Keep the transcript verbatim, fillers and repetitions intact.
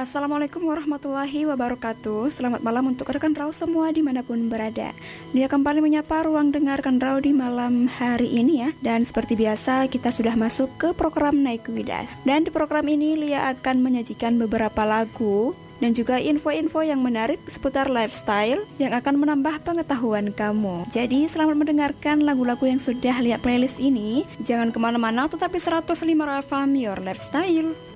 Assalamualaikum warahmatullahi wabarakatuh. Selamat malam untuk rekan Rau semua dimanapun berada. Dia kembali menyapa ruang dengarkan Rau di malam hari ini ya. Dan seperti biasa kita sudah masuk ke program Naik Widas. Dan di program ini Lia akan menyajikan beberapa lagu dan juga info-info yang menarik seputar lifestyle yang akan menambah pengetahuan kamu. Jadi selamat mendengarkan lagu-lagu yang sudah Lia playlist ini. Jangan kemana-mana, tetapi seratus lima Alfam Your Lifestyle.